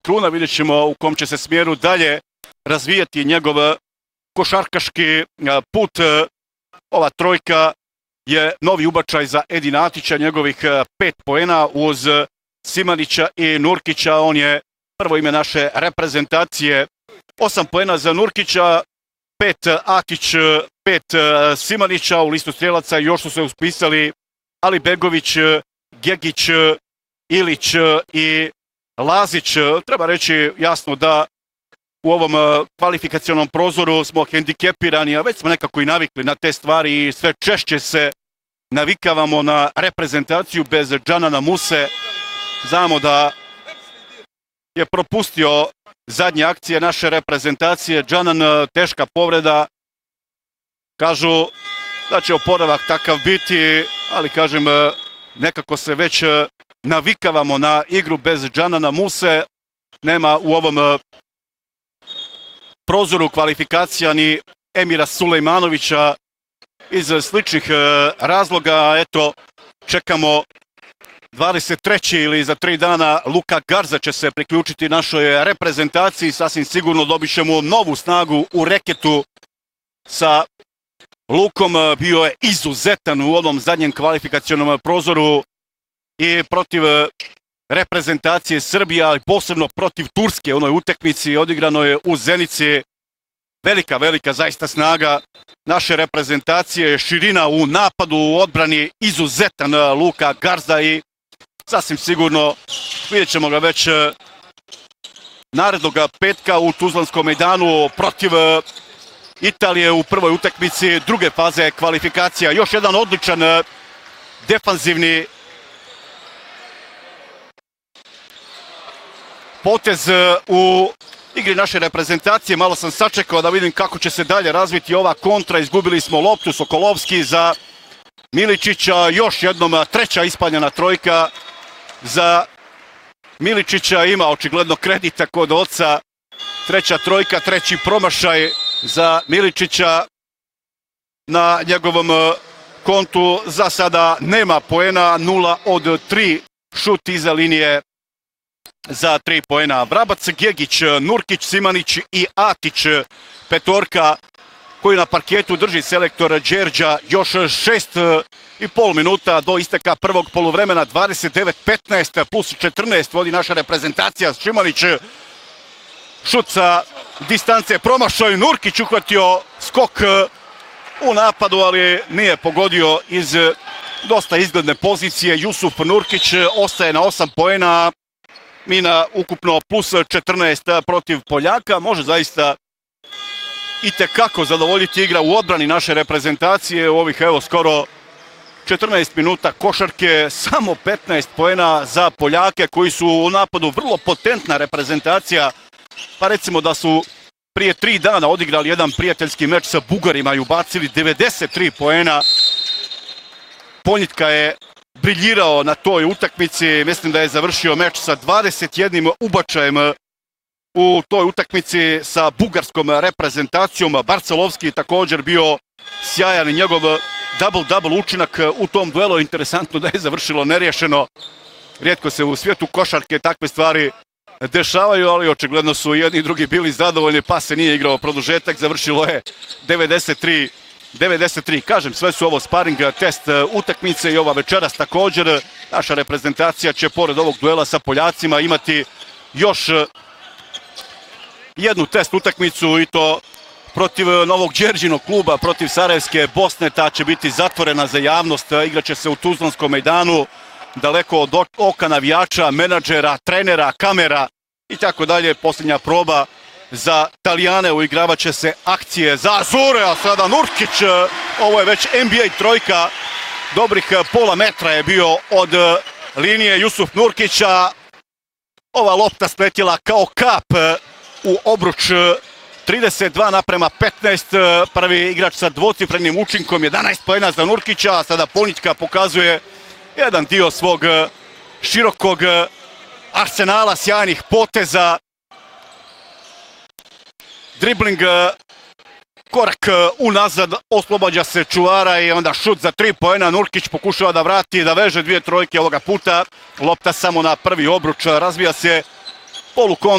kruna. Vidjet ćemo u kom će se smjeru dalje razvijati njegov košarkaški put. Ova trojka je novi ubačaj za Edina Atića, njegovih 5 poena uz Simanića i Nurkića. On je prvo ime naše reprezentacije. 8 poena za Nurkića, 5 Atić, 5 Simanića. U listu strijelaca još su se uspisali Alibegović, Gegić, Ilić i Lazić. Treba reći jasno da u ovom kvalifikacionom prozoru smo hendikepirani, a već smo nekako i navikli na te stvari i sve češće se navikavamo na reprezentaciju bez Džanana Muse. Znamo da je propustio zadnje akcije naše reprezentacije. Džanan, teška povreda. Kažu da će oporavak takav biti, ali kažem, nekako se već navikavamo na igru bez Džanana Muse. Nema u ovom prozoru kvalifikacija ni Emira Sulejmanovića iz sličnih razloga. Eto, čekamo 23. ili za 3 dana Luka Garza će se priključiti našoj reprezentaciji. Sasvim sigurno dobit ćemo novu snagu u reketu sa Lukom. Bio je izuzetan u ovom zadnjem kvalifikacionom prozoru i protiv reprezentacije Srbije, ali posebno protiv Turske. U onoj utakmici odigrano je u Zenici. Velika zaista snaga naše reprezentacije, širina u napadu, u odbrani, izuzetan Luka Garza i sasvim sigurno vidjet ćemo ga već narednog petka u Tuzlanskom mejdanu protiv Italije u prvoj utakmici druge faze kvalifikacija. Još jedan odličan defanzivni potez u igri naše reprezentacije. Malo sam sačekao da vidim kako će se dalje razviti ova kontra. Izgubili smo loptu. Sokolovski za Miličića. Još jednom treća ispaljena trojka za Miličića. Ima očigledno kredita kod oca. Treća trojka, treći promašaj za Miličića. Na njegovom kontu za sada nema poena. 0 od 3 šut iza linije za 3 poena. Vrabac, Gegić, Nurkić, Simanić i Atić. Petorka koju na parketu drži selektor Đerđa. Još 6,5 minuta do isteka prvog poluvremena. 29-15 plus 14 vodi naša reprezentacija. Simanić, šut sa distance, promašaj. Nurkić uhvatio skok u napadu, ali nije pogodio iz dosta izgledne pozicije. Jusuf Nurkić ostaje na 8 poena. Mina ukupno plus 14 protiv Poljaka. Može zaista itekako zadovoljiti igra u odbrani naše reprezentacije u ovih skoro 14 minuta košarke. Samo 15 poena za Poljake koji su u napadu vrlo potentna reprezentacija. Pa recimo da su prije 3 dana odigrali jedan prijateljski meč sa Bugarima i ubacili 93 poena. Poljitka je briljirao na toj utakmici. Mislim da je završio meč sa 21 ubačajem u toj utakmici sa bugarskom reprezentacijom. Barcelovski je također bio sjajan i njegov double učinak u tom duelu. Interesantno da je završilo neriješeno. Rijetko se u svijetu košarke takve stvari dešavaju, ali očigledno su jedni i drugi bili zadovoljni, pa se nije igrao produžetak. Završilo je 93. Kažem, sve su ovo sparing test utakmice i ova večeras također. Naša reprezentacija će pored ovog duela sa Poljacima imati još jednu test utakmicu i to protiv novog Đerđinog kluba, protiv Sarajevske Bosne. Ta će biti zatvorena za javnost. Igraće se u Tuzlanskom mejdanu, daleko od oka navijača, menadžera, trenera, kamera i tako dalje. Posljednja proba za Talijane, uigravat će se akcije za Azure, a sada Nurkić. Ovo je već NBA trojka. Dobrih pola metra je bio od linije Jusuf Nurkića. Ova lopta sletjela kao kap u obruč. 32:15. Prvi igrač sa dvocifrenim učinkom, 11 poena za Nurkića, a sada Poljička pokazuje jedan dio svog širokog arsenala sjajnih poteza. Dribling, korak unazad, oslobađa se čuvara i onda šut za 3 poena. Nurkić pokušava da vrati, da veže 2 trojke ovoga puta. Lopta samo na prvi obruč, razvija se polukon.